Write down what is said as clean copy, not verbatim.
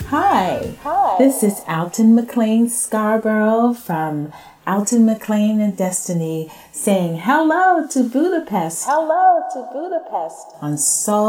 Hi. Hi. This is Alton McLean Scarborough from Alton McLean and Destiny saying hello to Budapest Hello to Budapest on Soul